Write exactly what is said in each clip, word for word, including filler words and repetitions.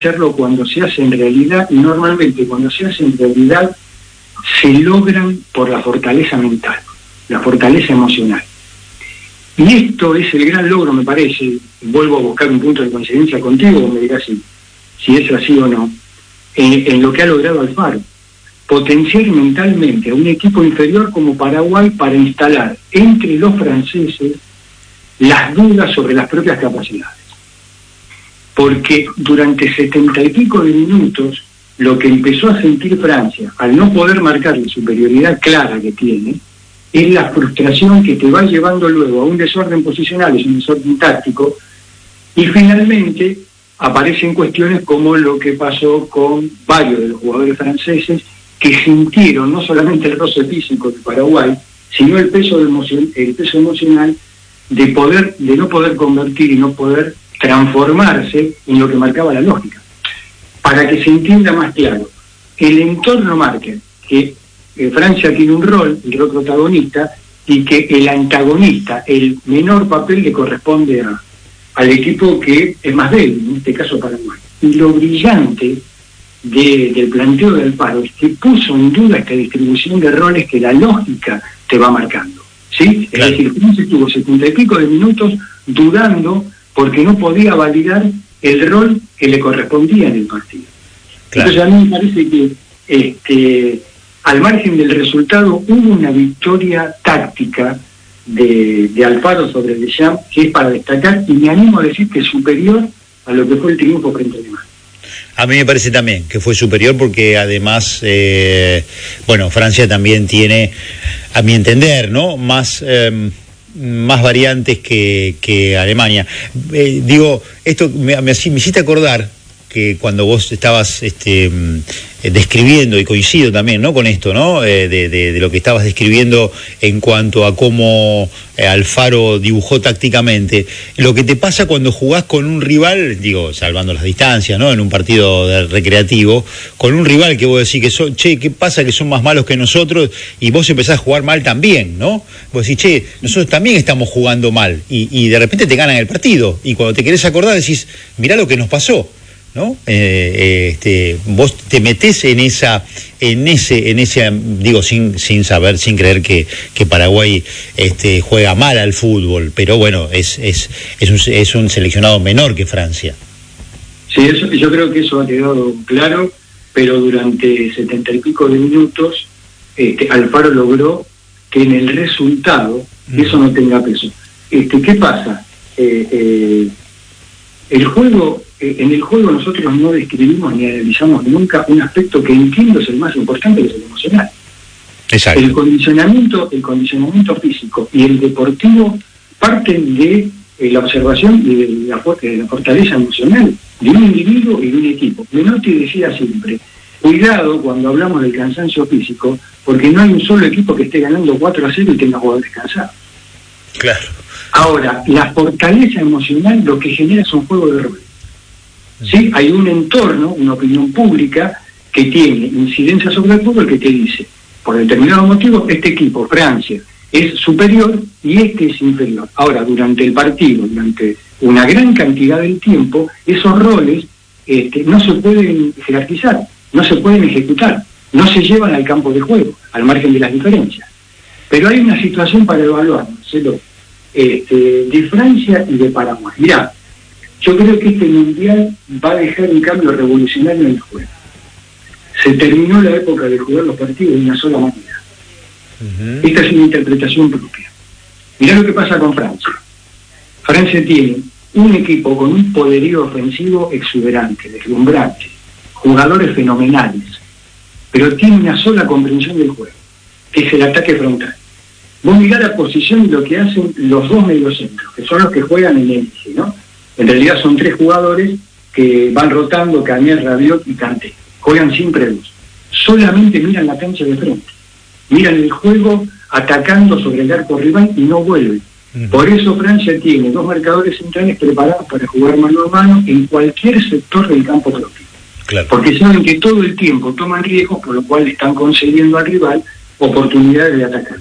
hacerlo cuando se hace en realidad, y normalmente cuando se hace en realidad se logran por la fortaleza mental, la fortaleza emocional. Y esto es el gran logro, me parece, vuelvo a buscar un punto de coincidencia contigo, me dirás si, si es así o no, en, en lo que ha logrado Alfaro. Potenciar mentalmente a un equipo inferior como Paraguay para instalar entre los franceses las dudas sobre las propias capacidades. Porque durante setenta y pico de minutos, lo que empezó a sentir Francia, al no poder marcar la superioridad clara que tiene, es la frustración que te va llevando luego a un desorden posicional, es un desorden táctico, y finalmente aparecen cuestiones como lo que pasó con varios de los jugadores franceses, que sintieron no solamente el roce físico de Paraguay, sino el peso, de emoción, el peso emocional de poder, de no poder convertir y no poder transformarse en lo que marcaba la lógica. Para que se entienda más claro, el entorno marca que eh, Francia tiene un rol, el rol protagonista, y que el antagonista, el menor papel, le corresponde a, al equipo que es más débil, en este caso Paraguay. Y lo brillante de, del planteo de Alfaro es que puso en duda esta distribución de roles que la lógica te va marcando, ¿sí? Claro. Es decir, Francia estuvo setenta y pico de minutos dudando porque no podía validar el rol que le correspondía en el partido. Claro. Entonces a mí me parece que este, al margen del resultado hubo una victoria táctica de, de Alfaro sobre Deschamps que es para destacar, y me animo a decir que es superior a lo que fue el triunfo frente a Alemania. A mí me parece también que fue superior porque además, eh, bueno, Francia también tiene, a mi entender, ¿no?, más... Eh, más variantes que, que Alemania. Eh, digo, esto me, me, me hiciste acordar que cuando vos estabas este, eh, describiendo, y coincido también, ¿no?, con esto, ¿no?, eh, de, de, de lo que estabas describiendo en cuanto a cómo eh, Alfaro dibujó tácticamente, lo que te pasa cuando jugás con un rival, digo, salvando las distancias, ¿no?, en un partido de recreativo, con un rival que vos decís que son, che, ¿qué pasa? Que son más malos que nosotros, y vos empezás a jugar mal también, ¿no? Vos decís, che, nosotros también estamos jugando mal, y, y de repente te ganan el partido, y cuando te querés acordar decís, mirá lo que nos pasó, ¿no? Eh, este, vos te metés en esa, en ese, en ese, digo, sin, sin saber, sin creer que, que Paraguay este, juega mal al fútbol, pero bueno, es, es, es un, es un seleccionado menor que Francia. Sí, eso, yo creo que eso ha quedado claro, pero durante setenta y pico de minutos, este, Alfaro logró que en el resultado mm. eso no tenga peso. Este, ¿qué pasa? Eh, eh, el juego En el juego nosotros no describimos ni analizamos nunca un aspecto que entiendo es el más importante, que es el emocional. Exacto. El condicionamiento, el condicionamiento físico y el deportivo parten de eh, la observación y de la, de la fortaleza emocional de un individuo y de un equipo. Menotti decía siempre, cuidado cuando hablamos del cansancio físico, porque no hay un solo equipo que esté ganando cuatro a cero y tenga jugadores cansados. Claro. Ahora, la fortaleza emocional lo que genera es un juego de roles. ¿Sí? Hay un entorno, una opinión pública que tiene incidencia sobre el fútbol que te dice, por determinados motivos, este equipo, Francia, es superior y este es inferior. Ahora, durante el partido, durante una gran cantidad del tiempo, esos roles este, no se pueden jerarquizar, no se pueden ejecutar, no se llevan al campo de juego, al margen de las diferencias. Pero hay una situación para evaluar, Marcelo, este, de Francia y de Paraguay. Mirá, yo creo que este mundial va a dejar un cambio revolucionario en el juego. Se terminó la época de jugar los partidos de una sola manera. Uh-huh. Esta es una interpretación propia. Mirá lo que pasa con Francia. Francia tiene un equipo con un poderío ofensivo exuberante, deslumbrante, jugadores fenomenales, pero tiene una sola comprensión del juego, que es el ataque frontal. Vos mirá la posición y lo que hacen los dos mediocentros, que son los que juegan en el eje, ¿no? En realidad son tres jugadores que van rotando, Cañer, Rabiot y Kanté. Juegan sin previos. Solamente miran la cancha de frente. Miran el juego atacando sobre el arco rival y no vuelven. Uh-huh. Por eso Francia tiene dos marcadores centrales preparados para jugar mano a mano en cualquier sector del campo propio. Claro. Porque saben que todo el tiempo toman riesgos, por lo cual están concediendo al rival oportunidades de atacar.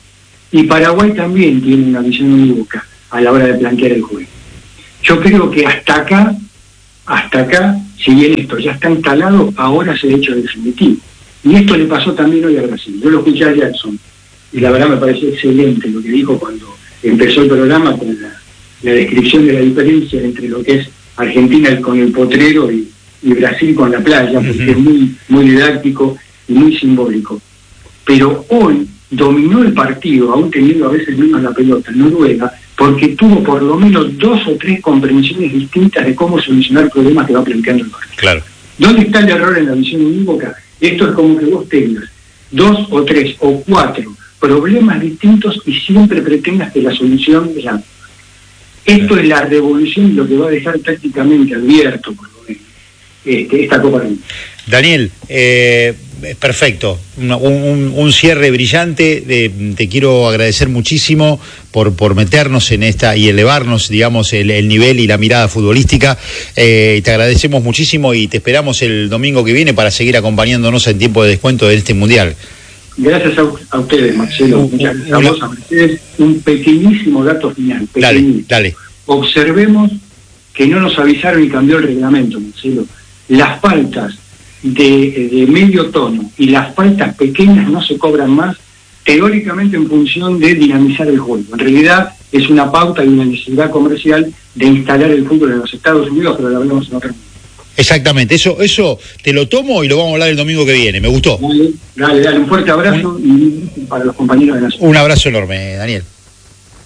Y Paraguay también tiene una visión unívoca a la hora de plantear el juego. Yo creo que hasta acá, hasta acá, si bien esto ya está instalado, ahora es el hecho definitivo. Y esto le pasó también hoy a Brasil. Yo lo escuché a Jackson, y la verdad me pareció excelente lo que dijo cuando empezó el programa con la, la descripción de la diferencia entre lo que es Argentina con el potrero y, y Brasil con la playa, porque uh-huh. es muy, muy didáctico y muy simbólico. Pero hoy dominó el partido, aún teniendo a veces menos la pelota, Noruega, porque tuvo por lo menos dos o tres comprensiones distintas de cómo solucionar problemas que va planteando el partido. Claro. ¿Dónde está el error en la visión unívoca? Esto es como que vos tengas dos o tres o cuatro problemas distintos y siempre pretendas que la solución es la... Esto claro. es la revolución y lo que va a dejar prácticamente abierto, por lo menos, este, esta Copa del Mundo. Daniel, eh, perfecto, un, un, un cierre brillante, de, te quiero agradecer muchísimo por, por meternos en esta y elevarnos, digamos, el, el nivel y la mirada futbolística, eh, te agradecemos muchísimo y te esperamos el domingo que viene para seguir acompañándonos en tiempo de descuento de este Mundial. Gracias a, a ustedes, Marcelo, uh, muchas gracias uh, a ustedes. Un pequeñísimo dato final. Dale, dale. Observemos que no nos avisaron y cambió el reglamento, Marcelo. Las faltas De, de medio tono y las faltas pequeñas no se cobran más, teóricamente en función de dinamizar el juego. En realidad es una pauta y una necesidad comercial de instalar el fútbol en los Estados Unidos, pero lo hablamos en otro momento. Exactamente, eso eso te lo tomo y lo vamos a hablar el domingo que viene, me gustó. Dale, dale, dale un fuerte abrazo un, y para los compañeros de la ciudad. Un abrazo enorme, Daniel.